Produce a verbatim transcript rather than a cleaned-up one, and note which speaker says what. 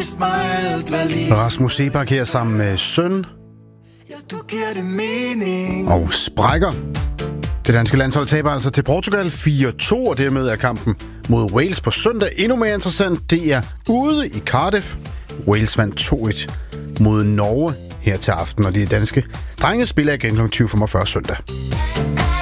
Speaker 1: vist mig alt, hvad liv.
Speaker 2: Rasmus Seebach her sammen med Søn.
Speaker 1: Ja, du giver det mening.
Speaker 2: Og sprækker. Det danske landshold taber altså til Portugal fire to, og dermed er kampen mod Wales på søndag endnu mere interessant. Det er ude i Cardiff. Wales vandt to et mod Norge her til aften, og de danske drenge spiller igen kl. tyve femogfyrre søndag.